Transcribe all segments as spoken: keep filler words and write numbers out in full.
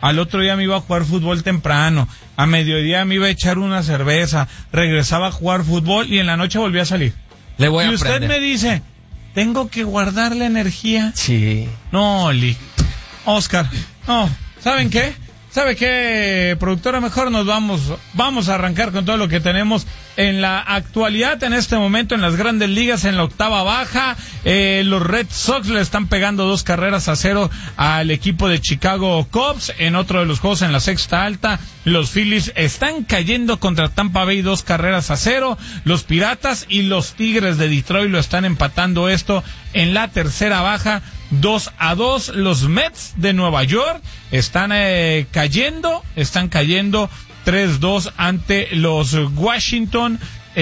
al otro día me iba a jugar fútbol temprano, a mediodía me iba a echar una cerveza, regresaba a jugar fútbol y en la noche volvía a salir. Le voy a y usted aprender. me dice, ¿tengo que guardar la energía? Sí. No, Lick. Oscar, no, ¿saben qué? ¿Sabe qué, productora? Mejor nos vamos, vamos a arrancar con todo lo que tenemos en la actualidad en este momento en las grandes ligas, en la octava baja. Eh, los Red Sox le están pegando dos carreras a cero al equipo de Chicago Cubs. En otro de los juegos en la sexta alta, los Phillies están cayendo contra Tampa Bay dos carreras a cero. Los Piratas y los Tigres de Detroit lo están empatando esto en la tercera baja. dos a dos, los Mets de Nueva York están eh, cayendo, están cayendo tres dos ante los Washington.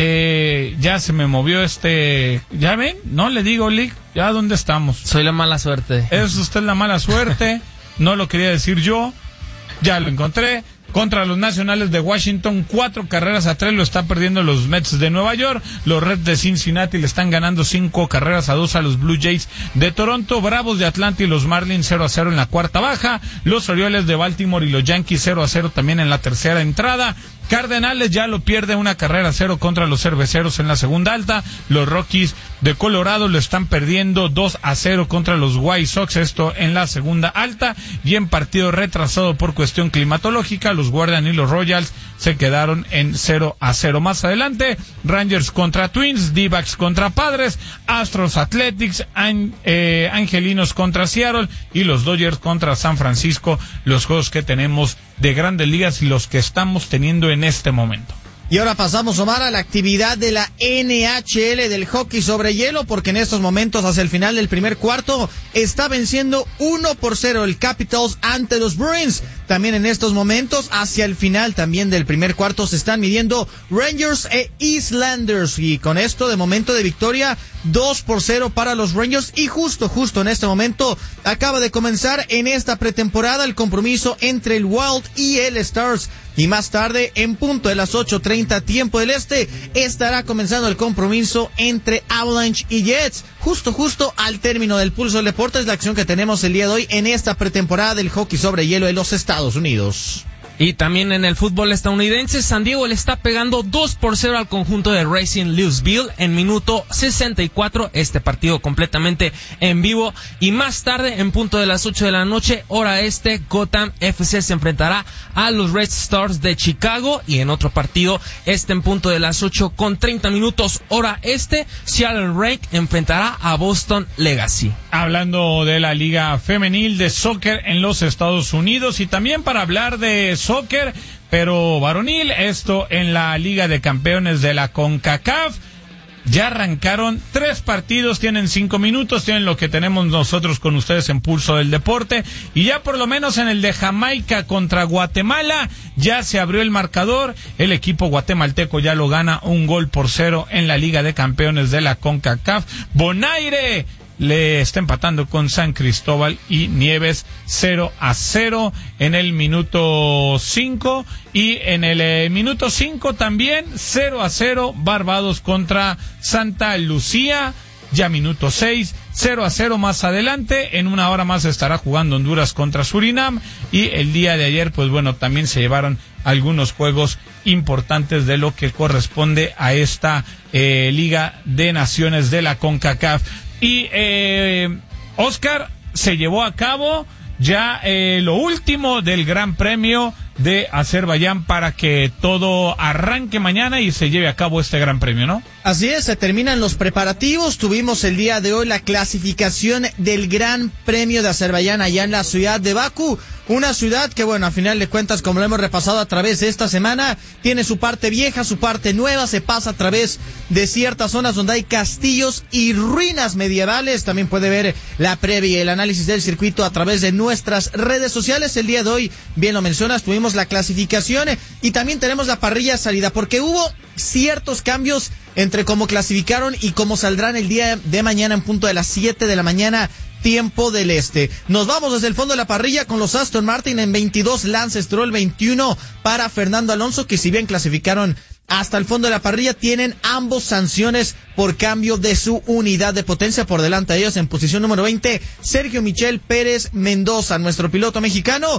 Eh, ya se me movió este, ¿ya ven? No le digo, Lick, ¿ya dónde estamos? Soy la mala suerte. Es usted la mala suerte, no lo quería decir yo, ya lo encontré. Contra los Nacionales de Washington, cuatro carreras a tres lo está perdiendo los Mets de Nueva York. Los Reds de Cincinnati le están ganando cinco carreras a dos a los Blue Jays de Toronto. Bravos de Atlanta y los Marlins cero a cero en la cuarta baja. Los Orioles de Baltimore y los Yankees cero a cero también en la tercera entrada. Cardenales ya lo pierde una carrera a cero contra los Cerveceros en la segunda alta. Los Rockies de Colorado lo están perdiendo dos a cero contra los White Sox, esto en la segunda alta. Y en partido retrasado por cuestión climatológica, los Guardians y los Royals se quedaron en cero a cero. Más adelante, Rangers contra Twins, D-backs contra Padres, Astros Athletics, An- eh, Angelinos contra Seattle y los Dodgers contra San Francisco, los juegos que tenemos de grandes ligas y los que estamos teniendo en este momento. Y ahora pasamos, Omar, a la actividad de la N H L del hockey sobre hielo, porque en estos momentos, hacia el final del primer cuarto, está venciendo uno por cero el Capitals ante los Bruins. También en estos momentos, hacia el final también del primer cuarto, se están midiendo Rangers e Islanders. Y con esto, de momento de victoria, dos por cero para los Rangers. Y justo, justo en este momento, acaba de comenzar en esta pretemporada el compromiso entre el Wild y el Stars. Y más tarde, en punto de las ocho treinta tiempo del este, estará comenzando el compromiso entre Avalanche y Jets. Justo, justo al término del Pulso del Deporte es la acción que tenemos el día de hoy en esta pretemporada del hockey sobre hielo de los Estados Unidos. Y también en el fútbol estadounidense, San Diego le está pegando dos por cero al conjunto de Racing Louisville en minuto sesenta y cuatro, este partido completamente en vivo. Y más tarde, en punto de las ocho de la noche, hora este, Gotham F C se enfrentará a los Red Stars de Chicago. Y en otro partido, este en punto de las ocho con treinta minutos, hora este, Seattle Rake enfrentará a Boston Legacy. Hablando de la Liga Femenil de Soccer en los Estados Unidos y también para hablar de soccer, pero varonil, esto en la Liga de Campeones de la CONCACAF. Ya arrancaron tres partidos, tienen cinco minutos, tienen lo que tenemos nosotros con ustedes en Pulso del Deporte, y ya por lo menos en el de Jamaica contra Guatemala, ya se abrió el marcador, el equipo guatemalteco ya lo gana un gol por cero en la Liga de Campeones de la CONCACAF. Bonaire le está empatando con San Cristóbal y Nieves cero a cero en el minuto cinco, y en el eh, minuto cinco también cero a cero Barbados contra Santa Lucía. Ya minuto seis, cero a cero más adelante. En una hora más estará jugando Honduras contra Surinam. Y el día de ayer, pues bueno, también se llevaron algunos juegos importantes de lo que corresponde a esta eh, Liga de Naciones de la CONCACAF. Y eh, Oscar, se llevó a cabo ya eh, lo último del Gran Premio de Azerbaiyán para que todo arranque mañana y se lleve a cabo este Gran Premio, ¿no? Así es, se terminan los preparativos. Tuvimos el día de hoy la clasificación del Gran Premio de Azerbaiyán allá en la ciudad de Bakú. Una ciudad que, bueno, a final de cuentas, como lo hemos repasado a través de esta semana, tiene su parte vieja, su parte nueva, se pasa a través de ciertas zonas donde hay castillos y ruinas medievales. También puede ver la previa y el análisis del circuito a través de nuestras redes sociales. El día de hoy, bien lo mencionas, tuvimos la clasificación y también tenemos la parrilla salida, porque hubo ciertos cambios entre cómo clasificaron y cómo saldrán el día de mañana en punto de las siete de la mañana, tiempo del este. Nos vamos desde el fondo de la parrilla con los Aston Martin en veintidós, Lance Stroll veintiuno para Fernando Alonso, que si bien clasificaron hasta el fondo de la parrilla, tienen ambos sanciones por cambio de su unidad de potencia. Por delante de ellos, en posición número veinte, Sergio Michel Pérez Mendoza, nuestro piloto mexicano,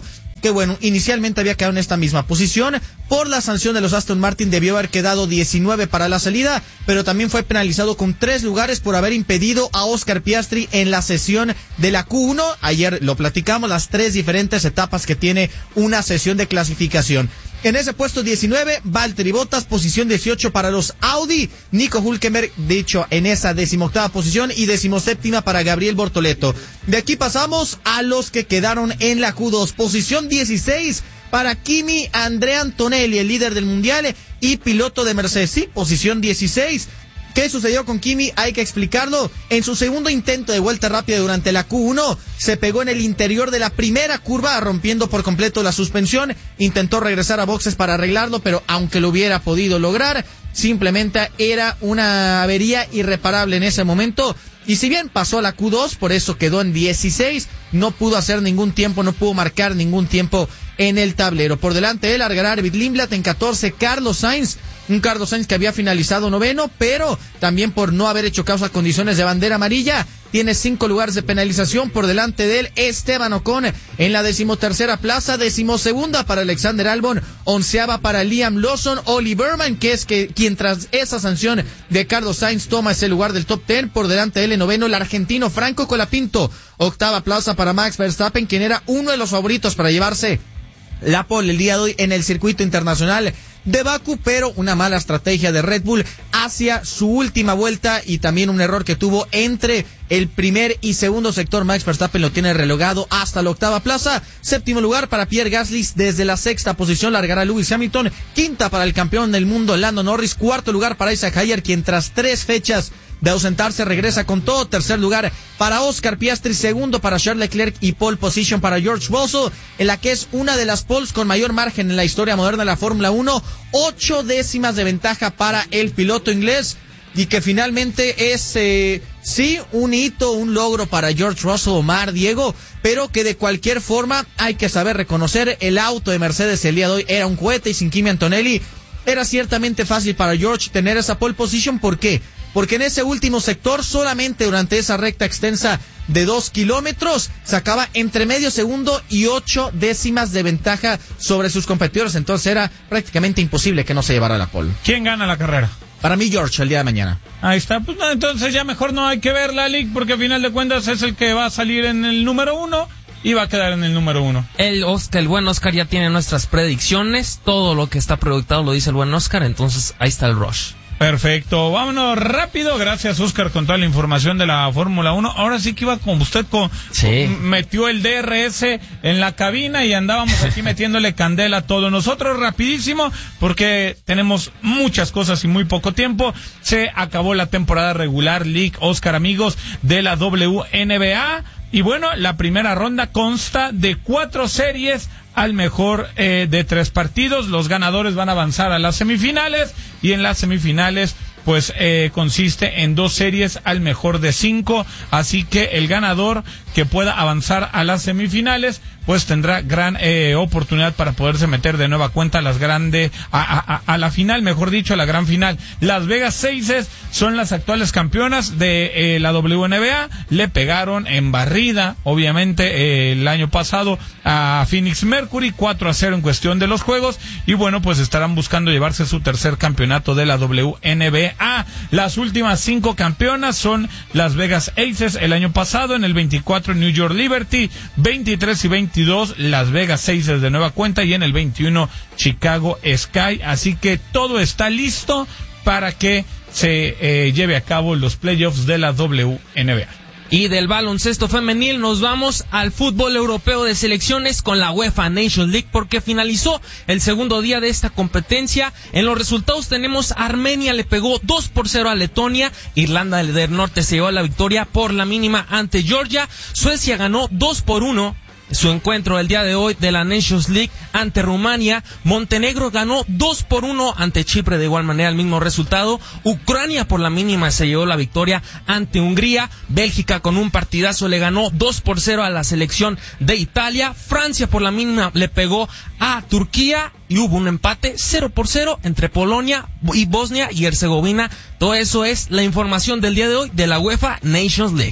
que bueno, inicialmente había quedado en esta misma posición. Por la sanción de los Aston Martin debió haber quedado diecinueve para la salida, pero también fue penalizado con tres lugares por haber impedido a Oscar Piastri en la sesión de la Q uno. Ayer lo platicamos, las tres diferentes etapas que tiene una sesión de clasificación. En ese puesto diecinueve, Valtteri Bottas, posición dieciocho para los Audi, Nico Hülkenberg, dicho en esa decimoctava posición, y decimoséptima para Gabriel Bortoleto. De aquí pasamos a los que quedaron en la Q dos, posición dieciséis para Kimi Andrea Antonelli, el líder del mundial y piloto de Mercedes, sí, posición dieciséis. ¿Qué sucedió con Kimi? Hay que explicarlo. En su segundo intento de vuelta rápida durante la Q uno, se pegó en el interior de la primera curva, rompiendo por completo la suspensión. Intentó regresar a boxes para arreglarlo, pero aunque lo hubiera podido lograr, simplemente era una avería irreparable en ese momento. Y si bien pasó a la Q dos, por eso quedó en dieciséis, no pudo hacer ningún tiempo, no pudo marcar ningún tiempo en el tablero. Por delante de él, largará Arvid Lindblad en catorce, Carlos Sainz. Un Carlos Sainz que había finalizado noveno, pero también por no haber hecho causa a condiciones de bandera amarilla, tiene cinco lugares de penalización. Por delante de él, Esteban Ocon en la decimotercera plaza, decimosegunda para Alexander Albon, onceava para Liam Lawson, Oli Berman, que es que quien tras esa sanción de Carlos Sainz toma ese lugar del top ten. Por delante de él en noveno, el argentino Franco Colapinto, octava plaza para Max Verstappen, quien era uno de los favoritos para llevarse la pole el día de hoy en el circuito internacional de Bakú, pero una mala estrategia de Red Bull hacia su última vuelta y también un error que tuvo entre el primer y segundo sector. Max Verstappen lo tiene relogado hasta la octava plaza. Séptimo lugar para Pierre Gasly, desde la sexta posición largará Lewis Hamilton. Quinta para el campeón del mundo Lando Norris. Cuarto lugar para Isaac Hayter, quien tras tres fechas de ausentarse regresa con todo. Tercer lugar para Oscar Piastri, segundo para Charles Leclerc y pole position para George Russell, en la que es una de las poles con mayor margen en la historia moderna de la Fórmula uno. Ocho décimas de ventaja para el piloto inglés, y que finalmente es eh, sí un hito, un logro para George Russell, Omar, Diego, pero que de cualquier forma hay que saber reconocer, el auto de Mercedes el día de hoy era un cohete, y sin Kimi Antonelli era ciertamente fácil para George tener esa pole position. ¿Por qué? Porque en ese último sector, solamente durante esa recta extensa de dos kilómetros, sacaba entre medio segundo y ocho décimas de ventaja sobre sus competidores. Entonces era prácticamente imposible que no se llevara la pole. ¿Quién gana la carrera? Para mí, George, el día de mañana. Ahí está. Pues no, entonces ya mejor no hay que ver la Liga, porque al final de cuentas es el que va a salir en el número uno y va a quedar en el número uno. El Oscar, el buen Oscar ya tiene nuestras predicciones. Todo lo que está proyectado lo dice el buen Oscar. Entonces ahí está el rush. Perfecto, vámonos rápido. Gracias, Oscar, con toda la información de la Fórmula uno. Ahora sí que iba con usted, con, sí. con metió el D R S en la cabina y andábamos aquí metiéndole candela a todo. Nosotros rapidísimo, porque tenemos muchas cosas y muy poco tiempo. Se acabó la temporada regular, League, Oscar, amigos, de la W N B A. Y bueno, la primera ronda consta de cuatro series al mejor eh, de tres partidos. Los ganadores van a avanzar a las semifinales, y en las semifinales pues eh, consiste en dos series al mejor de cinco, así que el ganador que pueda avanzar a las semifinales pues tendrá gran eh, oportunidad para poderse meter de nueva cuenta a las grandes, a, a, a la final, mejor dicho, a la gran final. Las Vegas Aces son las actuales campeonas de eh, la W N B A, le pegaron en barrida, obviamente, eh, el año pasado a Phoenix Mercury, cuatro a cero en cuestión de los juegos, y bueno, pues estarán buscando llevarse su tercer campeonato de la W N B A. Las últimas cinco campeonas son las Vegas Aces el año pasado, en el veinticuatro New York Liberty, veintitrés y veintidós Las Vegas Aces de nueva cuenta, y en el veintiuno Chicago Sky. Así que todo está listo para que se eh, lleve a cabo los playoffs de la W N B A. Y del baloncesto femenil nos vamos al fútbol europeo de selecciones con la UEFA Nations League, porque finalizó el segundo día de esta competencia. En los resultados tenemos: Armenia le pegó dos por cero a Letonia, Irlanda del Norte se llevó la victoria por la mínima ante Georgia, Suecia ganó dos por uno su encuentro el día de hoy de la Nations League ante Rumania, Montenegro ganó dos por uno ante Chipre, de igual manera el mismo resultado, Ucrania por la mínima se llevó la victoria ante Hungría, Bélgica con un partidazo le ganó dos por cero a la selección de Italia, Francia por la mínima le pegó a Turquía, y hubo un empate cero por cero entre Polonia y Bosnia y Herzegovina. Todo eso es la información del día de hoy de la UEFA Nations League.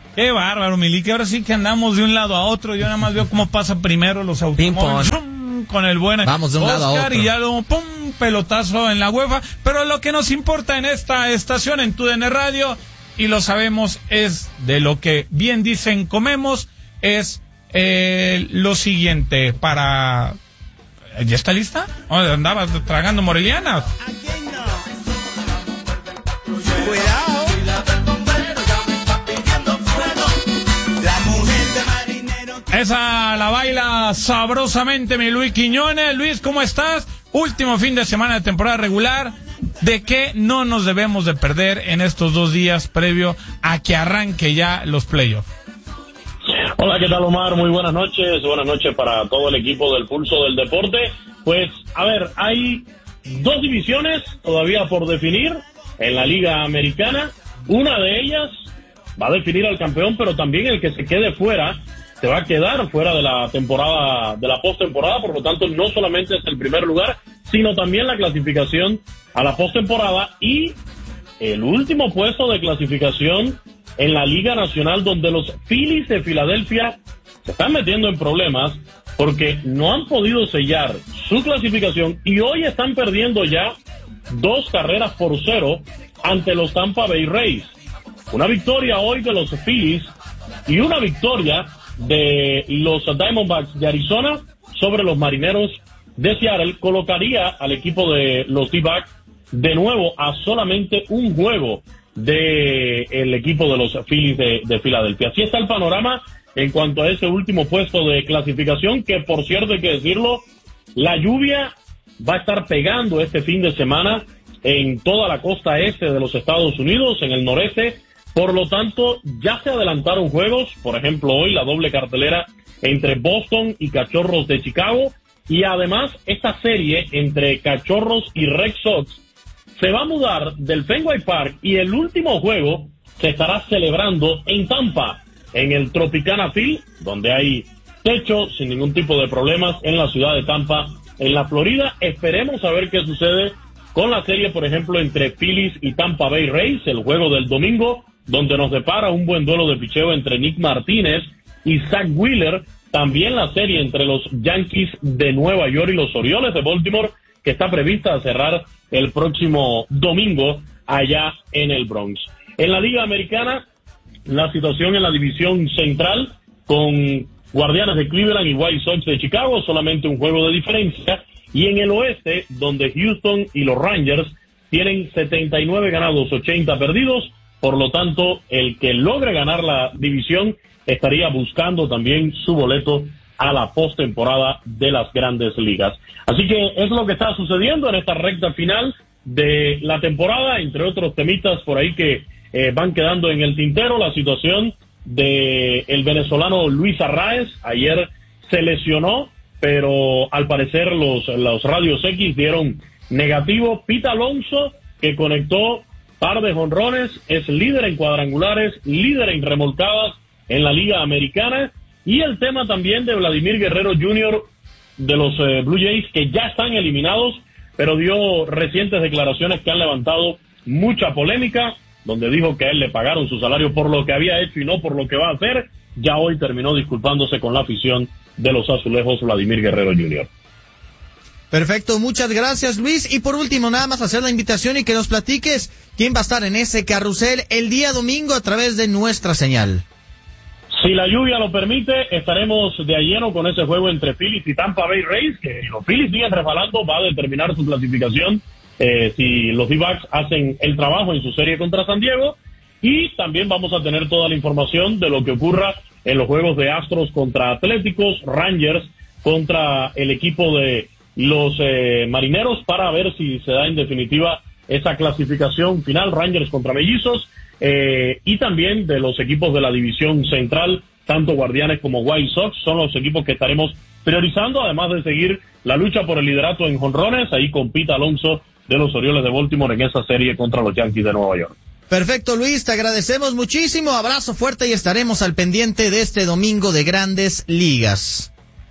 Qué bárbaro, Mili, que ahora sí que andamos de un lado a otro. Yo nada más veo cómo pasa primero los automóviles con el buen Vamos de un Oscar lado a otro. Y ya luego, pum, pelotazo en la UEFA. Pero lo que nos importa en esta estación, en Tu D N Radio, y lo sabemos, es de lo que bien dicen comemos, es eh, lo siguiente para... ¿Ya está lista? Oh, andabas tragando moreliana. Cuidado. Esa la baila sabrosamente mi Luis Quiñones. Luis, ¿cómo estás? Último fin de semana de temporada regular. ¿De qué no nos debemos de perder en estos dos días previo a que arranque ya los playoffs? Hola, ¿qué tal, Omar? Muy buenas noches. Buenas noches para todo el equipo del Pulso del Deporte. Pues, a ver, hay dos divisiones todavía por definir en la Liga Americana. Una de ellas va a definir al campeón, pero también el que se quede fuera se va a quedar fuera de la temporada, de la postemporada. Por lo tanto, no solamente es el primer lugar, sino también la clasificación a la postemporada y el último puesto de clasificación en la Liga Nacional, donde los Phillies de Filadelfia se están metiendo en problemas porque no han podido sellar su clasificación y hoy están perdiendo ya dos carreras por cero ante los Tampa Bay Rays. Una victoria hoy de los Phillies y una victoria de los Diamondbacks de Arizona sobre los Marineros de Seattle colocaría al equipo de los D-Backs de nuevo a solamente un juego de el equipo de los Phillies de, de Filadelfia. Así está el panorama en cuanto a ese último puesto de clasificación, que por cierto hay que decirlo, la lluvia va a estar pegando este fin de semana en toda la costa este de los Estados Unidos, en el noreste. Por lo tanto, ya se adelantaron juegos, por ejemplo hoy la doble cartelera entre Boston y Cachorros de Chicago, y además esta serie entre Cachorros y Red Sox se va a mudar del Fenway Park y el último juego se estará celebrando en Tampa, en el Tropicana Field, donde hay techo sin ningún tipo de problemas en la ciudad de Tampa, en la Florida. Esperemos a ver qué sucede con la serie, por ejemplo, entre Phillies y Tampa Bay Rays, el juego del domingo, donde nos depara un buen duelo de picheo entre Nick Martínez y Zach Wheeler. También la serie entre los Yankees de Nueva York y los Orioles de Baltimore, que está prevista a cerrar el próximo domingo allá en el Bronx. En la Liga Americana, la situación en la división central con Guardianes de Cleveland y White Sox de Chicago, solamente un juego de diferencia. Y en el oeste, donde Houston y los Rangers tienen setenta y nueve ganados, ochenta perdidos. Por lo tanto, el que logre ganar la división estaría buscando también su boleto a la postemporada de las Grandes Ligas. Así que es lo que está sucediendo en esta recta final de la temporada, entre otros temitas por ahí que eh, van quedando en el tintero. La situación de el venezolano Luis Arraez, ayer se lesionó, pero al parecer los, los radios X dieron negativo. Pete Alonso, que conectó par de jonrones, es líder en cuadrangulares, líder en remolcadas en la Liga Americana. Y el tema también de Vladimir Guerrero junior de los eh, Blue Jays, que ya están eliminados, pero dio recientes declaraciones que han levantado mucha polémica, donde dijo que a él le pagaron su salario por lo que había hecho y no por lo que va a hacer. Ya hoy terminó disculpándose con la afición de los Azulejos, Vladimir Guerrero junior Perfecto, muchas gracias, Luis. Y por último, nada más hacer la invitación y que nos platiques quién va a estar en ese carrusel el día domingo a través de nuestra señal. Si la lluvia lo permite, estaremos de a lleno con ese juego entre Phillies y Tampa Bay Rays, que los Phillies siguen resbalando, va a determinar su clasificación eh, si los D-Backs hacen el trabajo en su serie contra San Diego. Y también vamos a tener toda la información de lo que ocurra en los juegos de Astros contra Atléticos, Rangers contra el equipo de los eh, Marineros, para ver si se da en definitiva esa clasificación final, Rangers contra Mellizos. Eh, y también de los equipos de la división central, tanto Guardianes como White Sox, son los equipos que estaremos priorizando, además de seguir la lucha por el liderato en jonrones, ahí con Pete Alonso de los Orioles de Baltimore en esa serie contra los Yankees de Nueva York. Perfecto, Luis, te agradecemos muchísimo, abrazo fuerte y estaremos al pendiente de este domingo de Grandes Ligas.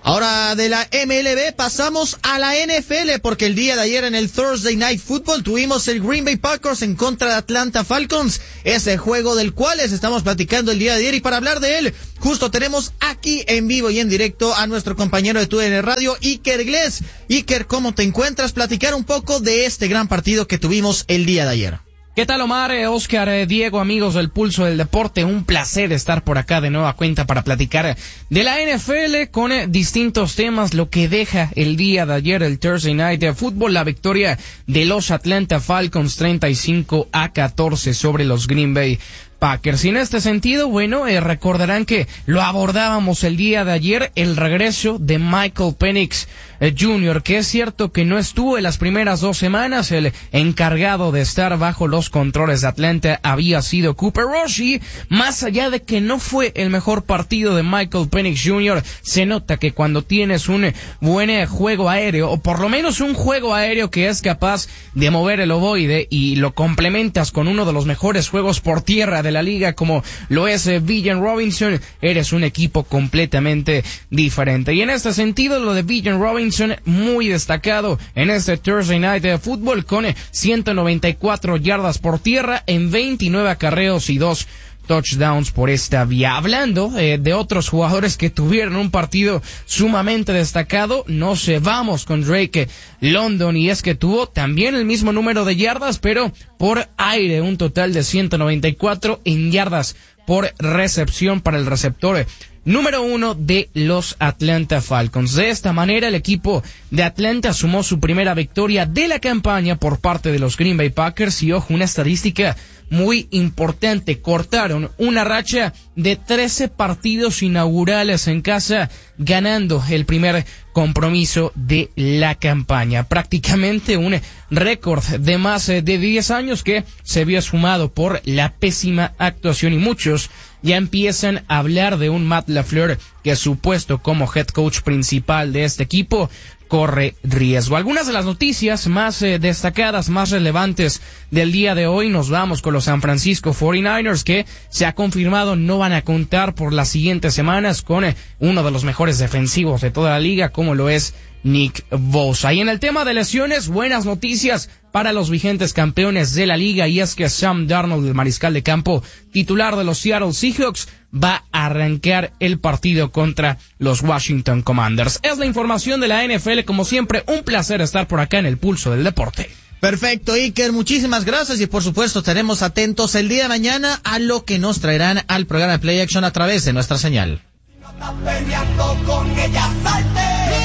Ahora de la M L B pasamos a la N F L porque el día de ayer en el Thursday Night Football tuvimos el Green Bay Packers en contra de Atlanta Falcons, ese juego del cual les estamos platicando el día de ayer, y para hablar de él justo tenemos aquí en vivo y en directo a nuestro compañero de T U D N Radio, Iker Glés. Iker, ¿cómo te encuentras? Platicar un poco de este gran partido que tuvimos el día de ayer. ¿Qué tal, Omar, eh, Oscar, eh, Diego, amigos del Pulso del Deporte? Un placer estar por acá de nueva cuenta para platicar de la N F L con eh, distintos temas, lo que deja el día de ayer el Thursday Night Football, la victoria de los Atlanta Falcons treinta y cinco a catorce sobre los Green Bay Packers. Y en este sentido, bueno, eh, recordarán que lo abordábamos el día de ayer, el regreso de Michael Penix eh, junior, que es cierto que no estuvo en las primeras dos semanas, el encargado de estar bajo los controles de Atlanta había sido Cooper Rush, y más allá de que no fue el mejor partido de Michael Penix junior, se nota que cuando tienes un buen eh, juego aéreo, o por lo menos un juego aéreo que es capaz de mover el ovoide, y lo complementas con uno de los mejores juegos por tierra de la liga como lo es eh, Bijan Robinson, eres un equipo completamente diferente. Y en este sentido, lo de Bijan Robinson muy destacado en este Thursday Night de Football con eh, ciento noventa y cuatro yardas por tierra en veintinueve acarreos y dos touchdowns por esta vía. Hablando eh, de otros jugadores que tuvieron un partido sumamente destacado, nos eh, vamos con Drake London, y es que tuvo también el mismo número de yardas, pero por aire, un total de ciento noventa y cuatro en yardas por recepción para el receptor eh, número uno de los Atlanta Falcons. De esta manera, el equipo de Atlanta sumó su primera victoria de la campaña por parte de los Green Bay Packers, y ojo, una estadística muy importante: cortaron una racha de trece partidos inaugurales en casa, ganando el primer compromiso de la campaña. Prácticamente un récord de más de diez años que se vio esfumado por la pésima actuación, y muchos ya empiezan a hablar de un Matt LaFleur que su puesto como head coach principal de este equipo corre riesgo. Algunas de las noticias más eh, destacadas, más relevantes del día de hoy, nos vamos con los San Francisco cuarenta y nueve ers, que se ha confirmado no van a contar por las siguientes semanas con eh, uno de los mejores defensivos de toda la liga, como lo es Nick Bosa. Y en el tema de lesiones, buenas noticias para los vigentes campeones de la liga, y es que Sam Darnold, el mariscal de campo titular de los Seattle Seahawks, va a arrancar el partido contra los Washington Commanders. Es la información de la N F L. Como siempre, un placer estar por acá en el Pulso del Deporte. Perfecto, Iker, muchísimas gracias, y por supuesto estaremos atentos el día de mañana a lo que nos traerán al programa de Play Action a través de nuestra señal. No estás peleando con ella, salte.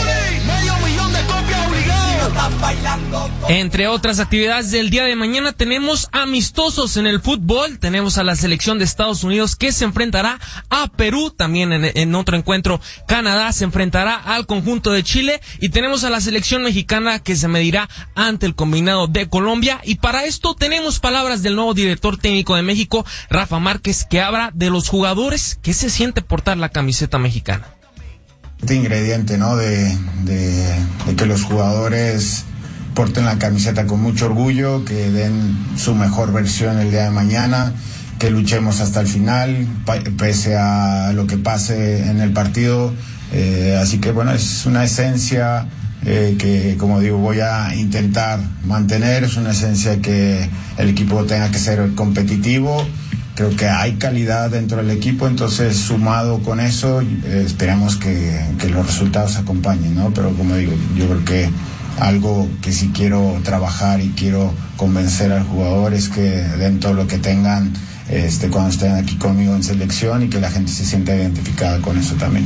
Medio millón de copias obligadas. Si no estás bailando con... Entre otras actividades del día de mañana, tenemos amistosos en el fútbol. Tenemos a la selección de Estados Unidos que se enfrentará a Perú. También en, en otro encuentro, Canadá se enfrentará al conjunto de Chile. Y tenemos a la selección mexicana que se medirá ante el combinado de Colombia. Y para esto tenemos palabras del nuevo director técnico de México, Rafa Márquez, que habla de los jugadores que se siente portar la camiseta mexicana. Este ingrediente, ¿no? De, de, de que los jugadores porten la camiseta con mucho orgullo, que den su mejor versión el día de mañana, que luchemos hasta el final, pese a lo que pase en el partido. Eh, así que bueno, es una esencia eh, que, como digo, voy a intentar mantener. Es una esencia que el equipo tenga que ser competitivo. Creo que hay calidad dentro del equipo, entonces sumado con eso eh, esperamos que, que los resultados acompañen, ¿no? Pero como digo, yo creo que algo que sí quiero trabajar y quiero convencer al jugador es que den todo lo que tengan este, cuando estén aquí conmigo en selección, y que la gente se sienta identificada con eso también.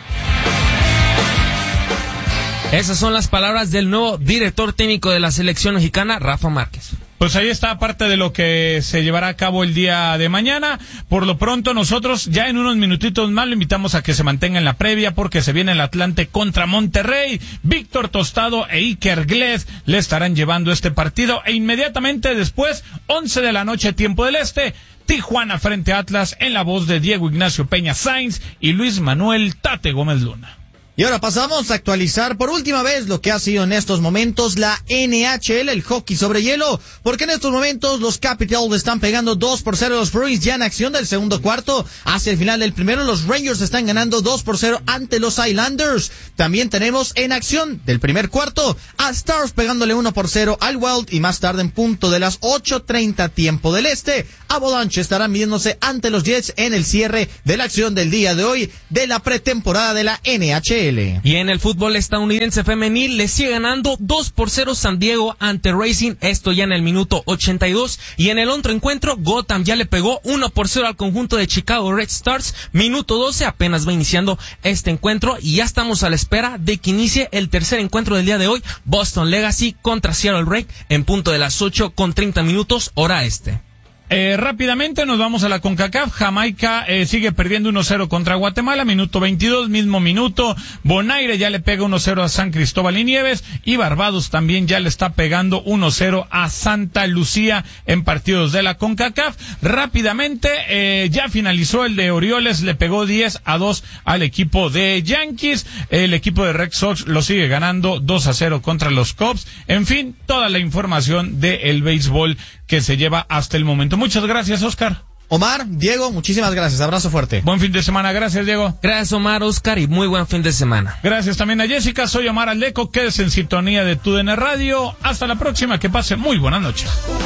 Esas son las palabras del nuevo director técnico de la selección mexicana, Rafa Márquez. Pues ahí está parte de lo que se llevará a cabo el día de mañana. Por lo pronto, nosotros ya en unos minutitos más lo invitamos a que se mantenga en la previa, porque se viene el Atlante contra Monterrey. Víctor Tostado e Iker Glés le estarán llevando este partido, e inmediatamente después, once de la noche, tiempo del este, Tijuana frente a Atlas, en la voz de Diego Ignacio Peña Sainz y Luis Manuel Tate Gómez Luna. Y ahora pasamos a actualizar por última vez lo que ha sido en estos momentos la N H L, el hockey sobre hielo, porque en estos momentos los Capitals están pegando dos por cero a los Bruins ya en acción del segundo cuarto. Hacia el final del primero, los Rangers están ganando dos por cero ante los Islanders. También tenemos en acción del primer cuarto a Stars pegándole uno por cero al Wild, y más tarde en punto de las ocho treinta tiempo del este, Avalanche estarán midiéndose ante los Jets en el cierre de la acción del día de hoy de la pretemporada de la N H L. Y en el fútbol estadounidense femenil le sigue ganando dos por cero San Diego ante Racing, esto ya en el minuto ochenta y dos. Y en el otro encuentro, Gotham ya le pegó uno por cero al conjunto de Chicago Red Stars, minuto doce, apenas va iniciando este encuentro y ya estamos a la espera de que inicie el tercer encuentro del día de hoy, Boston Legacy contra Seattle Reign, en punto de las ocho con treinta minutos, hora este. Eh, rápidamente nos vamos a la CONCACAF. Jamaica eh, sigue perdiendo uno cero contra Guatemala, minuto veintidós, mismo minuto. Bonaire ya le pega uno cero a San Cristóbal y Nieves, y Barbados también ya le está pegando uno cero a Santa Lucía en partidos de la CONCACAF. Rápidamente, eh, ya finalizó el de Orioles, le pegó diez a dos al equipo de Yankees. El equipo de Red Sox lo sigue ganando dos a cero contra los Cubs. En fin, toda la información del béisbol que se lleva hasta el momento. Muchas gracias, Oscar. Omar, Diego, muchísimas gracias. Abrazo fuerte. Buen fin de semana. Gracias, Diego. Gracias, Omar, Oscar, y muy buen fin de semana. Gracias también a Jessica. Soy Omar Aldeco. Quédese en sintonía de Tu D N Radio. Hasta la próxima. Que pase muy buenas noches.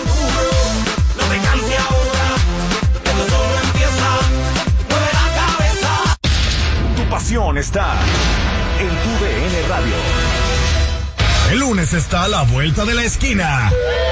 No me canse ahora, que esto solo empieza. Mueve la cabeza. Tu pasión está en Tu D N Radio. El lunes está a la vuelta de la esquina.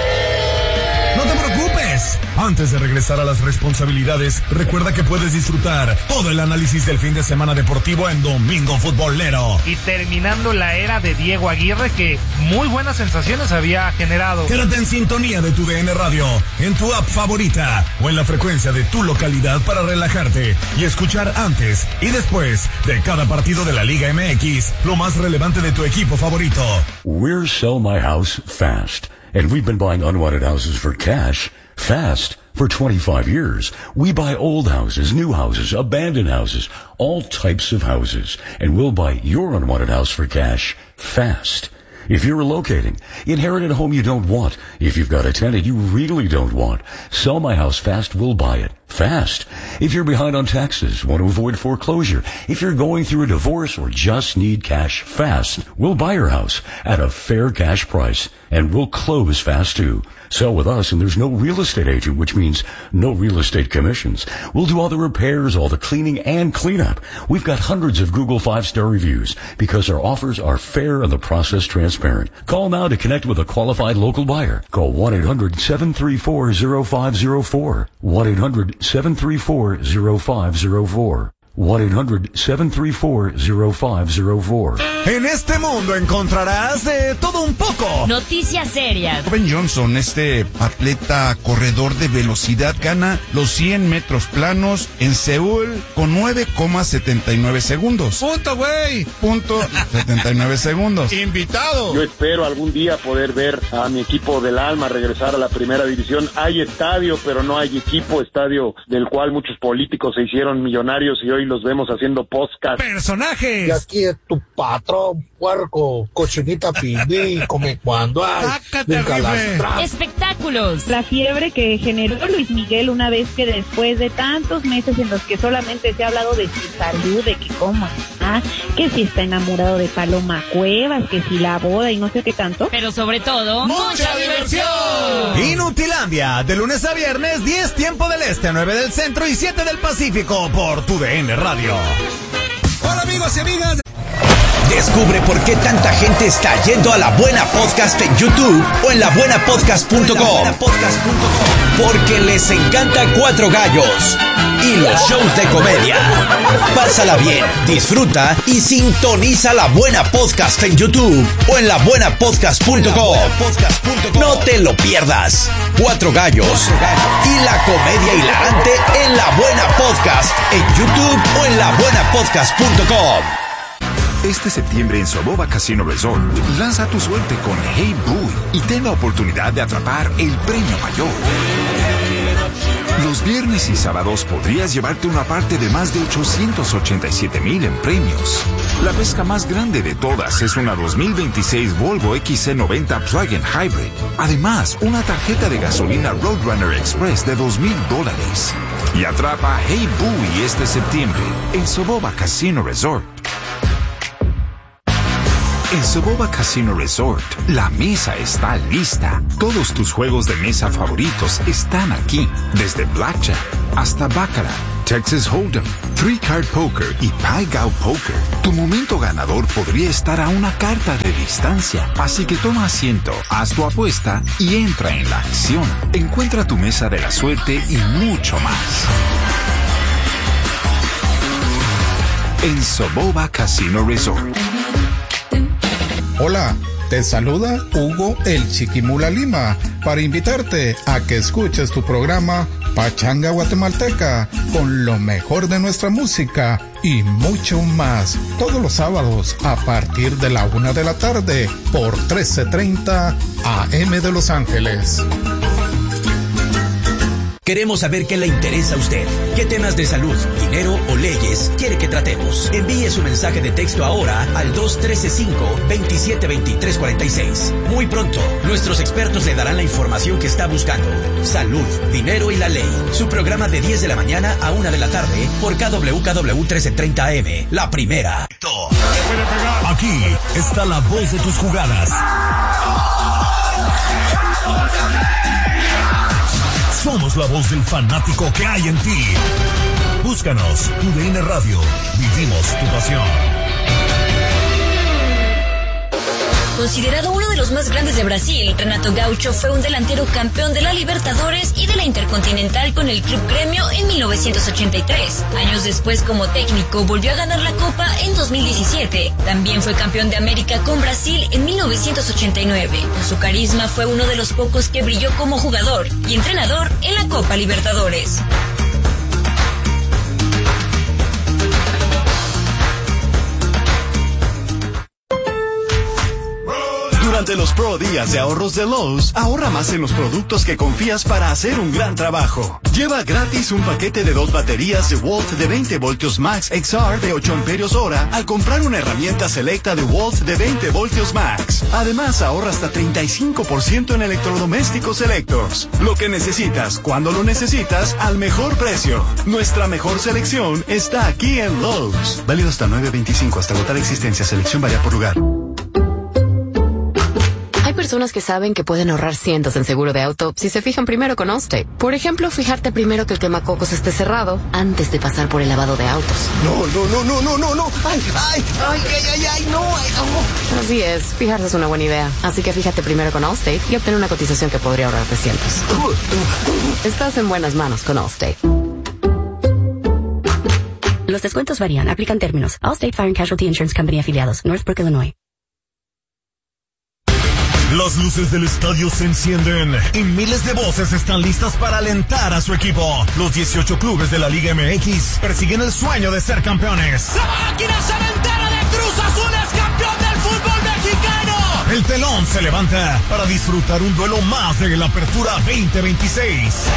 No te preocupes. Antes de regresar a las responsabilidades, recuerda que puedes disfrutar todo el análisis del fin de semana deportivo en Domingo Futbolero. Y terminando la era de Diego Aguirre, que muy buenas sensaciones había generado. Quédate en sintonía de Tu D N Radio, en tu app favorita o en la frecuencia de tu localidad para relajarte y escuchar antes y después de cada partido de la Liga M X lo más relevante de tu equipo favorito. We're Sell My House Fast. And we've been buying unwanted houses for cash, fast, for twenty-five years. We buy old houses, new houses, abandoned houses, all types of houses. And we'll buy your unwanted house for cash, fast. If you're relocating, inherit a home you don't want. If you've got a tenant you really don't want, Sell My House Fast will buy it. Fast. If you're behind on taxes, want to avoid foreclosure, if you're going through a divorce or just need cash fast, we'll buy your house at a fair cash price, and we'll close fast too. Sell with us and there's no real estate agent, which means no real estate commissions. We'll do all the repairs, all the cleaning and cleanup. We've got hundreds of Google five-star reviews because our offers are fair and the process transparent. Call now to connect with a qualified local buyer. Call one eight hundred seven three four zero five zero four. one eight hundred seven three four zero five zero four. one eight hundred seven three four zero five zero four. En este mundo encontrarás de todo un poco. Noticias serias. Ben Johnson, este atleta corredor de velocidad, gana los cien metros planos en Seúl con nueve coma setenta y nueve segundos. Punto, güey. Punto setenta y nueve segundos. Invitado. Yo espero algún día poder ver a mi equipo del alma regresar a la primera división. Hay estadio, pero no hay equipo. Estadio del cual muchos políticos se hicieron millonarios y hoy los vemos haciendo podcast. Personajes. Y aquí es tu patrón, puerco, cochinita pibí, come cuando hay. Espectáculos. La fiebre que generó Luis Miguel una vez que después de tantos meses en los que solamente se ha hablado de su salud, de que cómo está, que si está enamorado de Paloma Cuevas, que si la boda y no sé qué tanto. Pero sobre todo, ¡mucha diversión! Inutilandia, de lunes a viernes, diez tiempo del este, nueve del centro y siete del Pacífico por Tu D N Radio. Hola amigos y amigas. Descubre por qué tanta gente está yendo a La Buena Podcast en YouTube o en la buena podcast punto com. Porque les encanta Cuatro Gallos y los shows de comedia. Pásala bien, disfruta y sintoniza La Buena Podcast en YouTube o en la buena podcast punto com. No te lo pierdas. Cuatro Gallos y la comedia hilarante en La Buena Podcast en YouTube o en la buena podcast punto com. Este septiembre en Soboba Casino Resort, lanza tu suerte con Hey Boo y ten la oportunidad de atrapar el premio mayor. Los viernes y sábados podrías llevarte una parte de más de ochocientos ochenta y siete mil en premios. La pesca más grande de todas es una dos mil veintiséis Volvo X C noventa Plug-in Hybrid. Además, una tarjeta de gasolina Roadrunner Express de dos mil dólares. Y atrapa Hey Bowie este septiembre en Soboba Casino Resort. En Soboba Casino Resort, la mesa está lista. Todos tus juegos de mesa favoritos están aquí. Desde Blackjack hasta Baccarat, Texas Hold'em, Three Card Poker y Pai Gow Poker. Tu momento ganador podría estar a una carta de distancia. Así que toma asiento, haz tu apuesta y entra en la acción. Encuentra tu mesa de la suerte y mucho más. En Soboba Casino Resort. Hola, te saluda Hugo el Chiquimula Lima para invitarte a que escuches tu programa Pachanga Guatemalteca con lo mejor de nuestra música y mucho más todos los sábados a partir de la una de la tarde por trece treinta A M de Los Ángeles. Queremos saber qué le interesa a usted. ¿Qué temas de salud, dinero o leyes quiere que tratemos? Envíe su mensaje de texto ahora al dos uno tres cinco, dos siete dos tres cuatro seis. Muy pronto, nuestros expertos le darán la información que está buscando. Salud, dinero y la ley. Su programa de diez de la mañana a una de la tarde por K W K W trece treinta A M. La primera. Aquí está la voz de tus jugadas. Somos la voz del fanático que hay en ti. Búscanos, U D N Radio. Vivimos tu pasión. Considerado uno de los más grandes de Brasil, Renato Gaucho fue un delantero campeón de la Libertadores y de la Intercontinental con el Club Gremio en mil novecientos ochenta y tres. Años después, como técnico, volvió a ganar la Copa en dos mil diecisiete. También fue campeón de América con Brasil en mil novecientos ochenta y nueve. Con su carisma fue uno de los pocos que brilló como jugador y entrenador en la Copa Libertadores. Durante los Pro Días de Ahorros de Lowe's, ahorra más en los productos que confías para hacer un gran trabajo. Lleva gratis un paquete de dos baterías de Walt de veinte voltios Max X R de ocho amperios hora al comprar una herramienta selecta de Walt de veinte voltios Max. Además, ahorra hasta treinta y cinco por ciento en electrodomésticos selectos. Lo que necesitas, cuando lo necesitas, al mejor precio. Nuestra mejor selección está aquí en Lowe's. Válido hasta nueve veinticinco, hasta agotar existencia. Selección varía por lugar. Hay personas que saben que pueden ahorrar cientos en seguro de auto si se fijan primero con Allstate. Por ejemplo, fijarte primero que el quemacocos esté cerrado antes de pasar por el lavado de autos. No, no, no, no, no, no, no. Ay, ay, ay, ay, ay, ay, no, ay, no. Así es, fijarse es una buena idea. Así que fíjate primero con Allstate y obtén una cotización que podría ahorrarte cientos. Estás en buenas manos con Allstate. Los descuentos varían. Aplican términos. Allstate Fire and Casualty Insurance Company afiliados. Northbrook, Illinois. Las luces del estadio se encienden y miles de voces están listas para alentar a su equipo. Los dieciocho clubes de la Liga M X persiguen el sueño de ser campeones. ¡La máquina cementera de Cruz Azul es campeón del fútbol mexicano! El telón se levanta para disfrutar un duelo más de la Apertura veinte veintiséis.